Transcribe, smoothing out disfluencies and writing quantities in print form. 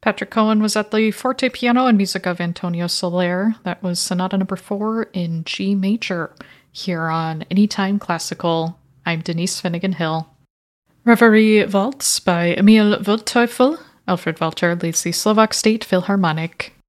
Patrick Cohen was at the forte piano and music of Antonio Soler. That was Sonata Number 4 in G major here on Anytime Classical. I'm Denise Finnegan Hill. Reverie Waltz by Emil Wildteufel. Alfred Walter leads the Slovak State Philharmonic.